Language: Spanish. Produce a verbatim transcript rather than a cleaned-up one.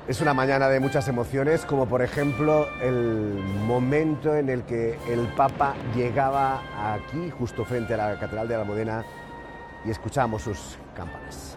Es una mañana de muchas emociones, como por ejemplo el momento en el que el Papa llegaba aquí, justo frente a la Catedral de la Almudena, y escuchamos sus campanas.